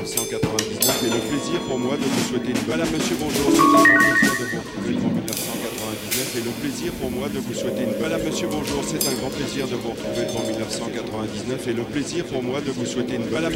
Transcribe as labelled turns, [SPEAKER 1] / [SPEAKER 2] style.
[SPEAKER 1] 1999 et le plaisir pour moi de vous souhaiter une bonne... Madame, monsieur, bonjour, c'est un grand plaisir de vous retrouver devant 1999 et le plaisir pour moi de vous souhaiter une bonne... Madame, monsieur, bonjour, c'est un grand plaisir de vous retrouver devant 1999 et le plaisir pour moi de vous souhaiter une bonne...